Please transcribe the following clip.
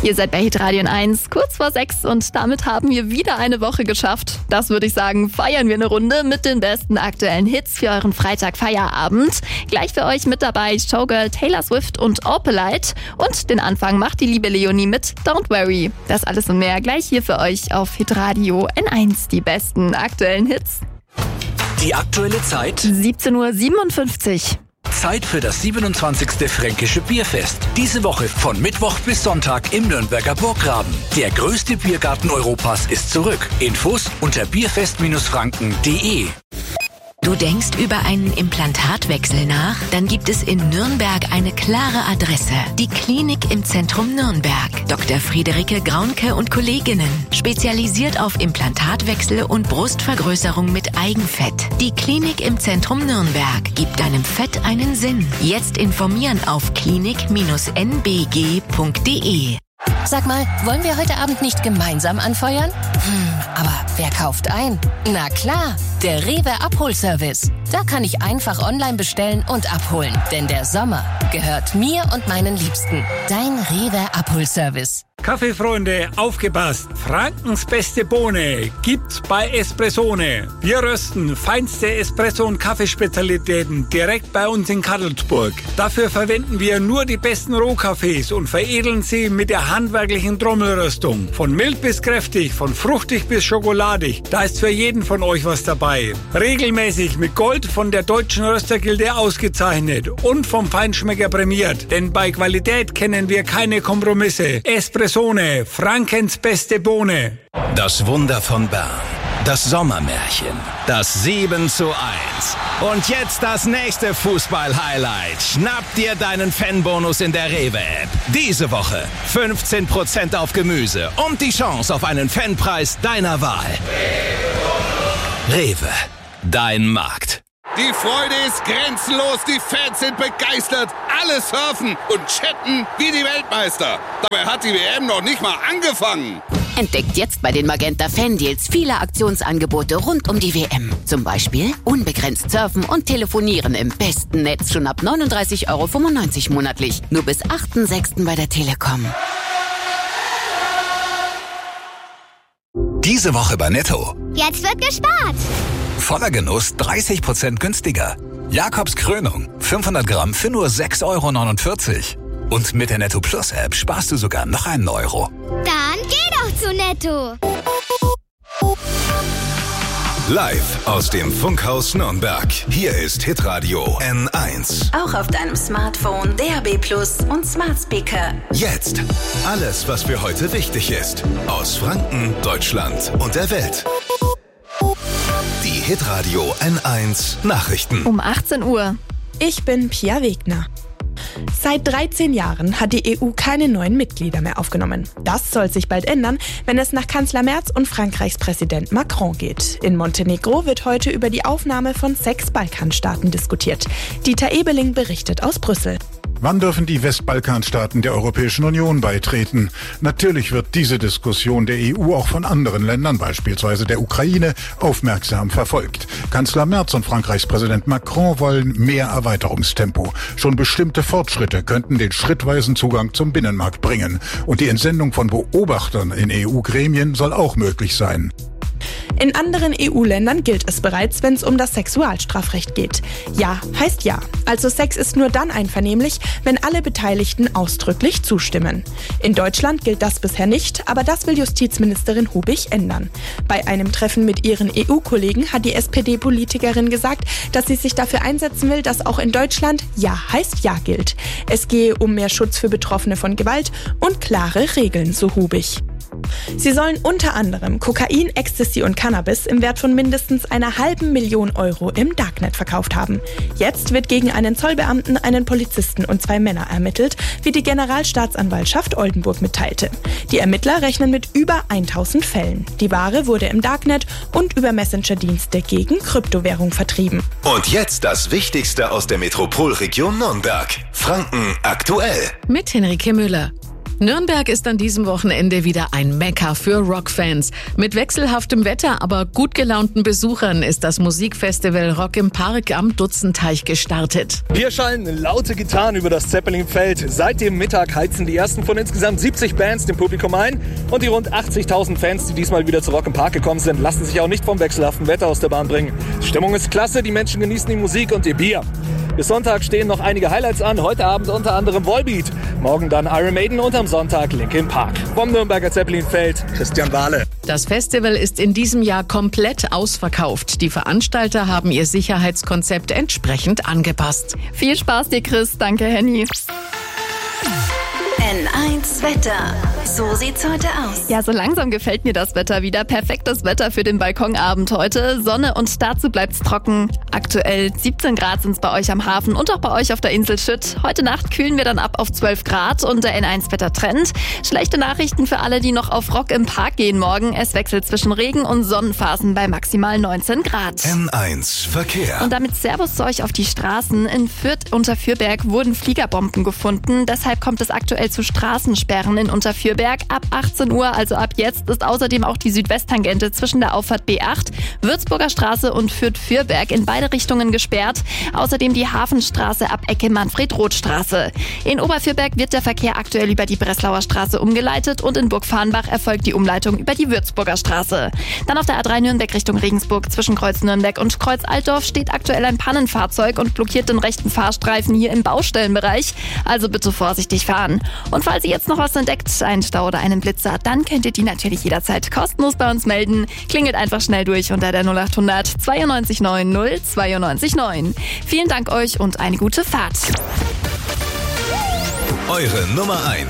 Ihr seid bei Hitradio 1, kurz vor 6 und damit haben wir wieder eine Woche geschafft. Das würde ich sagen, feiern wir eine Runde mit den besten aktuellen Hits für euren Freitag-Feierabend. Gleich für euch mit dabei Showgirl Taylor Swift und Opalite. Und den Anfang macht die liebe Leonie mit Don't Worry. Das alles und mehr gleich hier für euch auf Hitradio N1, die besten aktuellen Hits. Die aktuelle Zeit? 17:57 Uhr. Zeit für das 27. Fränkische Bierfest. Diese Woche von Mittwoch bis Sonntag im Nürnberger Burggraben. Der größte Biergarten Europas ist zurück. Infos unter bierfest-franken.de. Du denkst über einen Implantatwechsel nach? Dann gibt es in Nürnberg eine klare Adresse. Die Klinik im Zentrum Nürnberg. Dr. Friederike Graunke und Kolleginnen. Spezialisiert auf Implantatwechsel und Brustvergrößerung mit Eigenfett. Die Klinik im Zentrum Nürnberg gibt deinem Fett einen Sinn. Jetzt informieren auf klinik-nbg.de. Sag mal, wollen wir heute Abend nicht gemeinsam anfeuern? Aber wer kauft ein? Na klar, der Rewe Abholservice. Da kann ich einfach online bestellen und abholen. Denn der Sommer gehört mir und meinen Liebsten. Dein Rewe Abholservice. Kaffeefreunde, aufgepasst! Frankens beste Bohne gibt's bei Espressone. Wir rösten feinste Espresso- und Kaffeespezialitäten direkt bei uns in Kadelsburg. Dafür verwenden wir nur die besten Rohkaffees und veredeln sie mit der handwerklichen Trommelröstung. Von mild bis kräftig, von fruchtig bis schokoladig. Da ist für jeden von euch was dabei. Regelmäßig mit Gold von der Deutschen Röstergilde ausgezeichnet und vom Feinschmecker prämiert. Denn bei Qualität kennen wir keine Kompromisse. Espressone, Frankens beste Bohne. Das Wunder von Bern. Das Sommermärchen. Das 7:1. Und jetzt das nächste Fußball-Highlight. Schnapp dir deinen Fanbonus in der Rewe-App. Diese Woche 15% auf Gemüse und die Chance auf einen Fanpreis deiner Wahl. Rewe. Dein Markt. Die Freude ist grenzenlos, die Fans sind begeistert, alle surfen und chatten wie die Weltmeister. Dabei hat die WM noch nicht mal angefangen. Entdeckt jetzt bei den Magenta Fan-Deals viele Aktionsangebote rund um die WM. Zum Beispiel unbegrenzt surfen und telefonieren im besten Netz schon ab 39,95 € monatlich. Nur bis 8.6. bei der Telekom. Diese Woche bei Netto. Jetzt wird gespart. Voller Genuss 30% günstiger. Jakobs Krönung 500 Gramm für nur 6,49 €. Und mit der Netto Plus App sparst du sogar noch einen Euro. Dann geh doch zu Netto. Live aus dem Funkhaus Nürnberg. Hier ist Hitradio N1. Auch auf deinem Smartphone, DAB+ und Smart Speaker. Jetzt alles, was für heute wichtig ist. Aus Franken, Deutschland und der Welt. Die Hitradio N1 Nachrichten. Um 18 Uhr. Ich bin Pia Wegner. Seit 13 Jahren hat die EU keine neuen Mitglieder mehr aufgenommen. Das soll sich bald ändern, wenn es nach Kanzler Merz und Frankreichs Präsident Macron geht. In Montenegro wird heute über die Aufnahme von 6 Balkanstaaten diskutiert. Dieter Ebeling berichtet aus Brüssel. Wann dürfen die Westbalkanstaaten der Europäischen Union beitreten? Natürlich wird diese Diskussion der EU auch von anderen Ländern, beispielsweise der Ukraine, aufmerksam verfolgt. Kanzler Merz und Frankreichs Präsident Macron wollen mehr Erweiterungstempo. Schon bestimmte Fortschritte könnten den schrittweisen Zugang zum Binnenmarkt bringen. Und die Entsendung von Beobachtern in EU-Gremien soll auch möglich sein. In anderen EU-Ländern gilt es bereits, wenn es um das Sexualstrafrecht geht. Ja heißt ja. Also Sex ist nur dann einvernehmlich, wenn alle Beteiligten ausdrücklich zustimmen. In Deutschland gilt das bisher nicht, aber das will Justizministerin Hubich ändern. Bei einem Treffen mit ihren EU-Kollegen hat die SPD-Politikerin gesagt, dass sie sich dafür einsetzen will, dass auch in Deutschland Ja heißt Ja gilt. Es gehe um mehr Schutz für Betroffene von Gewalt und klare Regeln, so Hubich. Sie sollen unter anderem Kokain, Ecstasy und Cannabis im Wert von mindestens 500.000 € im Darknet verkauft haben. Jetzt wird gegen einen Zollbeamten, einen Polizisten und 2 Männer ermittelt, wie die Generalstaatsanwaltschaft Oldenburg mitteilte. Die Ermittler rechnen mit über 1000 Fällen. Die Ware wurde im Darknet und über Messenger-Dienste gegen Kryptowährung vertrieben. Und jetzt das Wichtigste aus der Metropolregion Nürnberg. Franken aktuell. Mit Henrike Müller. Nürnberg ist an diesem Wochenende wieder ein Mekka für Rockfans. Mit wechselhaftem Wetter, aber gut gelaunten Besuchern ist das Musikfestival Rock im Park am Dutzenteich gestartet. Hier schallen laute Gitarren über das Zeppelinfeld. Seit dem Mittag heizen die ersten von insgesamt 70 Bands dem Publikum ein. Und die rund 80.000 Fans, die diesmal wieder zu Rock im Park gekommen sind, lassen sich auch nicht vom wechselhaften Wetter aus der Bahn bringen. Die Stimmung ist klasse, die Menschen genießen die Musik und ihr Bier. Bis Sonntag stehen noch einige Highlights an. Heute Abend unter anderem Volbeat. Morgen dann Iron Maiden und am Sonntag Linkin Park. Vom Nürnberger Zeppelinfeld, Christian Wahle. Das Festival ist in diesem Jahr komplett ausverkauft. Die Veranstalter haben ihr Sicherheitskonzept entsprechend angepasst. Viel Spaß dir, Chris. Danke, Henny. N1 Wetter. So sieht's heute aus. Ja, so langsam gefällt mir das Wetter wieder. Perfektes Wetter für den Balkonabend heute. Sonne und dazu bleibt's trocken. Aktuell 17 Grad sind's bei euch am Hafen und auch bei euch auf der Insel Schütt. Heute Nacht kühlen wir dann ab auf 12 Grad und der N1-Wetter-Trend. Schlechte Nachrichten für alle, die noch auf Rock im Park gehen morgen. Es wechselt zwischen Regen- und Sonnenphasen bei maximal 19 Grad. N1 Verkehr. Und damit Servus zu euch auf die Straßen. In Fürth unter Fürberg wurden Fliegerbomben gefunden. Deshalb kommt es aktuell zu Straßensperren in Unterfürberg. Ab 18 Uhr, also ab jetzt, ist außerdem auch die Südwesttangente zwischen der Auffahrt B8, Würzburger Straße und Fürth-Fürberg in beide Richtungen gesperrt. Außerdem die Hafenstraße ab Ecke Manfred-Roth-Straße. In Oberfürberg wird der Verkehr aktuell über die Breslauer Straße umgeleitet und in Burgfarrnbach erfolgt die Umleitung über die Würzburger Straße. Dann auf der A3 Nürnberg Richtung Regensburg zwischen Kreuz Nürnberg und Kreuz Altdorf steht aktuell ein Pannenfahrzeug und blockiert den rechten Fahrstreifen hier im Baustellenbereich. Also bitte vorsichtig fahren. Und falls ihr jetzt noch was entdeckt, einen Stau oder einen Blitzer, dann könnt ihr die natürlich jederzeit kostenlos bei uns melden. Klingelt einfach schnell durch unter der 0800 92 90 92 9. Vielen Dank euch und eine gute Fahrt. Eure Nummer 1